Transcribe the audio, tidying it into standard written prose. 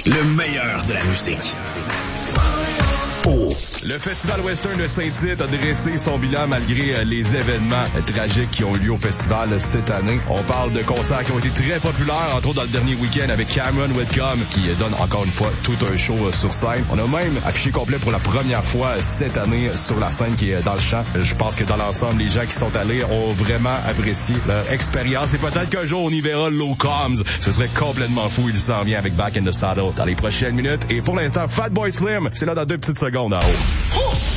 Le meilleur de la musique. Oh. Le Festival Western de Saint-Tite a dressé son bilan malgré les événements tragiques qui ont eu lieu au festival cette année. On parle de concerts qui ont été très populaires, entre autres dans le dernier week-end avec Cameron Whitcomb qui donne encore une fois tout un show sur scène. On a même affiché complet pour la première fois cette année sur la scène qui est dans le champ. Je pense que dans l'ensemble, les gens qui sont allés ont vraiment apprécié leur expérience et peut-être qu'un jour on y verra Low Combs. Ce serait complètement fou. Il s'en vient avec Back in the Saddle dans les prochaines minutes. Et pour l'instant, Fatboy Slim, c'est là dans 2 petites secondes en haut.